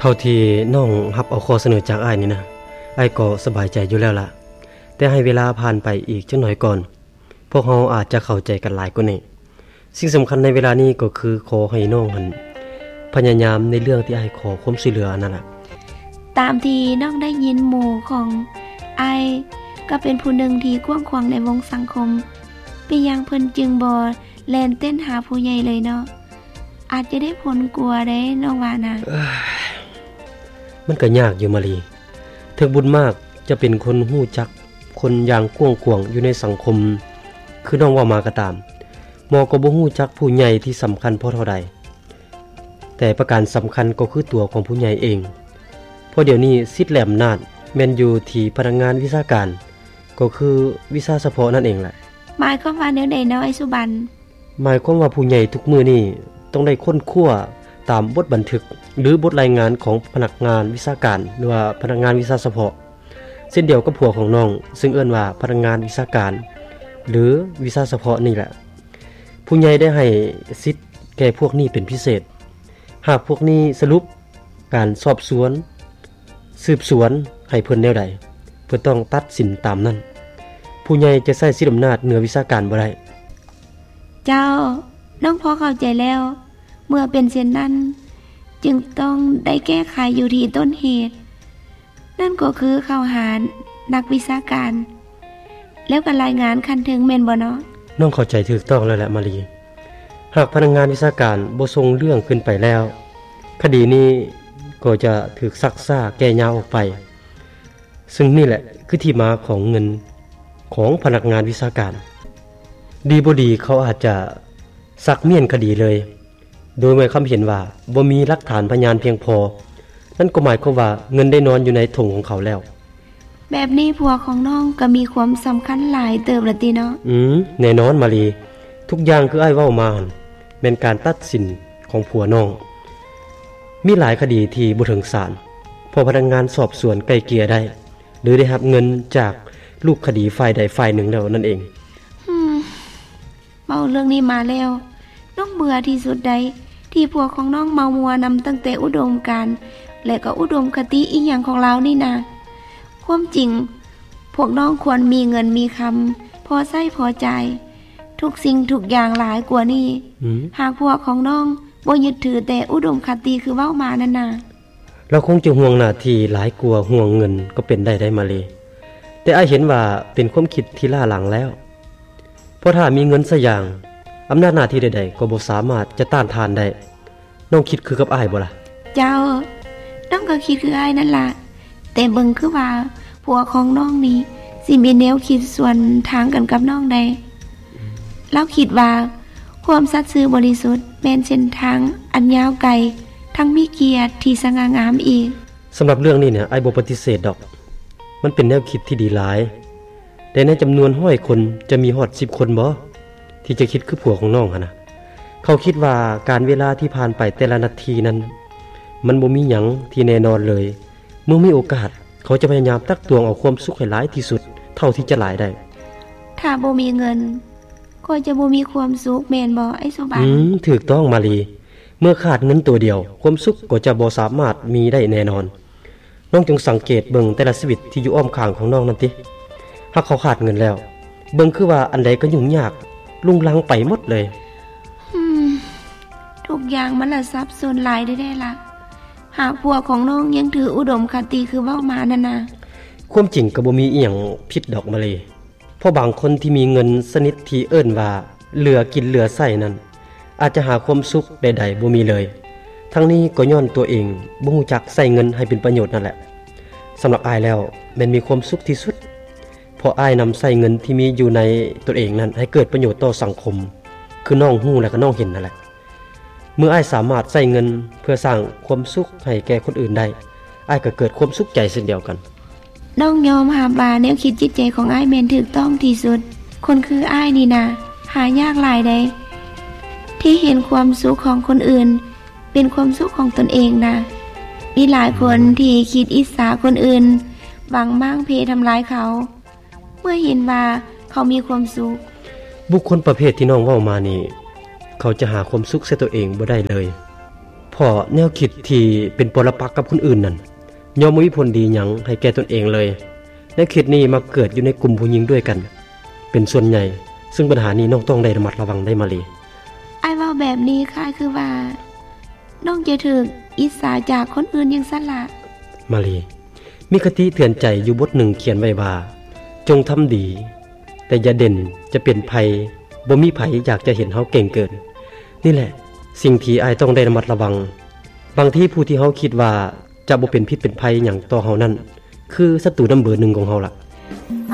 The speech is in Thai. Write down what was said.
เท่าที่น้องรับเอาข้อเสนอจากอ้ายนี่นะอ้ายก็สบายใจอยู่แล้วล่ะแต่ให้เวลาผ่านไปอีกจักหน่อยก่อนพวกเราอาจจะเข้าใจกันหลายกว่านี้สิ่งสำคัญในเวลานี้ก็คือขอให้น้องหันพยายามในเรื่องที่อ้ายขอความช่วยเหลือนั่นล่ะตามที่น้องได้ยินหมู่ของอ้ายก็เป็นผู้หนึ่งที่กว้างขวางในวงสังคมเป็นอย่างเพิ่นจึงบ่แล่นเต้นหาผู้ใหญ่เลยเนาะอาจจะได้ผลกลัวได้น้องว่านะมันก็ยากอยู่มาลีถึงบุญมากจะเป็นคนฮู้จักคนอย่างกว้างขวางอยู่ในสังคมคือน้องว่ามาก็ตามหมอก็บ่ฮู้จักผู้ใหญ่ที่สำคัญพอเท่าใดแต่ประการสำคัญก็คือตัวของผู้ใหญ่เองเพราะเดี๋ยวนี้สิทธิ์และอำนาจแม่นอยู่ที่พนักงานวิชาการก็คือวิชาเฉพาะนั่นเองแหละหมายความว่าแนวใดเนาะไอ้สุบันหมายความว่าผู้ใหญ่ทุกมื้อนี้ต้องได้ค้นคว้าตามบทบันทึกหรือบทรายงานของพนักงานวิชาการหรือว่าพนักงานวิชาเฉพาะเช่นเดียวกับผัวของน้องซึ่งเอิ้นว่าพนักงานวิชาการหรือวิชาเฉพาะนี่แหละผู้ใหญ่ได้ให้สิทธิ์แก่พวกนี้เป็นพิเศษหากพวกนี้สรุปการสอบสวนสืบสวนให้เพิ่นแนวใดเพิ่นต้องตัดสินตามนั้นผู้ใหญ่จะใช้สิทธิอำนาจเหนือวิชาการบ่ได้เจ้าน้องพอเข้าใจแล้วเมื่อเป็นเช่นนั้นจึงต้องได้แก้ไขอยู่ที่ต้นเหตุนั่นก็คือเข้าหานักวิชาการแล้วก็รายงานคันถึงแม่นบ่เนาะน้องเข้าใจถูกต้องแล้วแหละมาลีหากพนักงานวิชาการบ่ส่งเรื่องขึ้นไปแล้วคดีนี้ก็จะถูกซักซ่าแก้ยาวออกไปซึ่งนี่แหละคือที่มาของเงินของพนักงานวิชาการดีบ่ดีเขาอาจจะซักเมียนคดีเลยโดยไม่คำเห็นว่าบ่มีหลักฐานพยานเพียงพอนั่นก็หมายความว่าเงินได้นอนอยู่ในถุงของเขาแล้วแบบนี้ผัวของน้องก็มีความสำคัญหลายเติบละติเนาะแน่นอนมาลีทุกอย่างคืออ้ายเว้ามาเป็นการตัดสินของผัวน้องมีหลายคดีที่บ่ถึงศาลพอพนักงานสอบสวนไกล่เกลี่ยได้หรือได้รับเงินจากลูกคดีฝ่ายใดฝ่ายหนึ่งแล้วนั่นเองเมาเรื่องนี้มาแล้วน้องเบื่อที่สุดใดที่ผัวของน้องเมามัวนำตั้งแต่อุดมการณ์และก็อุดมคติอีหยังของเรานี่นะความจริงพวกน้องควรมีเงินมีคำพอใช้พอจ่ายทุกสิ่งทุกอย่างหลายกว่านี้หากพวกของน้องบ่ยึดถือแต่อุดมคติคือเว้ามานั่นน่ะเราคงจะห่วงหน้าที่หลายกว่าห่วงเงินก็เป็นได้มาเลยแต่อ้ายเห็นว่าเป็นความคิดที่ล้าหลังแล้วเพราะถ้ามีเงินสักอย่างอำนาจหน้าที่ใดๆก็บ่สามารถจะต้านทานได้น้องคิดคือกับอ้ายบ่ล่ะเจ้าน้องก็คิดคืออ้ายนั่นล่ะแต่เบิ่งคือว่าผัวของน้องนี้สิมีแนวคิดส่วนทางกันกับน้องได้เราคิดว่าความสัตย์ซื่อบริสุทธิ์แม่นเส้นทางอันยาวไกลทั้งมีเกียรติที่สง่างามอีกสำหรับเรื่องนี้เนี่ยอ้ายบ่ปฏิเสธดอกมันเป็นแนวคิดที่ดีหลายแต่ในจำนวน100คนจะมีฮอด10คนบ่ที่จะคิดคือผัวของน้องหั่นน่ะเขาคิดว่าการเวลาที่ผ่านไปแต่ละนาทีนั้นมันบ่มีหยังที่แน่นอนเลยเมื่อมีโอกาสเขาจะพยายามตักตวงเอาความสุขให้หลายที่สุดเท่าที่จะหลายได้ถ้าบ่มีเงินก็จะบ่มีความสุขแม่นบ่ไอ้สุบันถูกต้องมาลีเมื่อขาดเงินตัวเดียวความสุขก็จะบ่สามารถมีได้แน่นอนน้องจงสังเกตเบิ่งแต่ละชีวิตที่อยู่อ้อมข้างของน้องนั่นติหากเขาขาดเงินแล้วเบิ่งคือว่าอันใดก็ยุ่งยากลุงลังไปหมดเลยทุกอย่างมันละซับซ้อนหลายได้ล่ะหากพวกของน้องยังถืออุดมคติคือเว้ามานั่นน่ะความจริงก็บ่มีอีหยังผิดดอกมาเลยเพราะบางคนที่มีเงินสนิทที่เอิ้นว่าเหลือกินเหลือใช้นั้นอาจจะหาความสุขใดๆบ่มีเลยทั้งนี้ก็ย้อนตัวเองบ่ฮู้จักใช้เงินให้เป็นประโยชน์นั่นแหละสำหรับอ้ายแล้วแม่นมีความสุขที่สุดเพราะอ้ายนำใช้เงินที่มีอยู่ในตัวเองนั้นให้เกิดประโยชน์ต่อสังคมคือน้องฮู้และก็น้องเห็นนั่นแหละเมื่ออ้ายสามารถใช้เงินเพื่อสร้างความสุขให้แก่คนอื่นได้อ้ายก็เกิดความสุขใจเช่นเดียวกันน้องยอมหาบาแนวคิดจิตใจของอ้ายแม่นถูกต้องที่สุดคนคืออ้ายนี่นะหายากหลายใดที่เห็นความสุขของคนอื่นเป็นความสุขของตนเองนะมีหลายคนที่คิดอิจฉาคนอื่นหวังมั่งเพทำร้ายเขาเมื่อเห็นว่าเขามีความสุขบุคคลประเภทที่น้องเว้ามานี่เขาจะหาความสุขใส่ตัวเองบ่ได้เลยเพเพราะแนวคิดที่เป็นปรปักษ์กับคนอื่นนั่นย่อมบ่มีผลดีหยังให้แก่ตนเองเลยแนวคิดนี้มาเกิดอยู่ในกลุ่มผู้หญิงด้วยกันเป็นส่วนใหญ่ซึ่งปัญหานี้น้องต้องได้ระมัดระวังได้มาเลยอ้ายเว้าแบบนี้ค่ะคือว่าน้องจะถูกอิจฉาจากคนอื่นอย่างซั่นล่ะมาลีมีคติเตือนใจอยู่บทหนึ่งเขียนไว้ว่าจงทำดีแต่อย่าเด่นจะเป็นภัยบ่มีไผอยากจะเห็นเฮาเก่งเกินนี่แหละสิ่งที่อ้ายต้องได้ระมัดระวังบางทีผู้ที่เฮาคิดว่าจะบ่เป็นพิษเป็นภัยหยังต่อเฮานั้นคือศัตรูนำเบอร์1ของเฮาล่ะ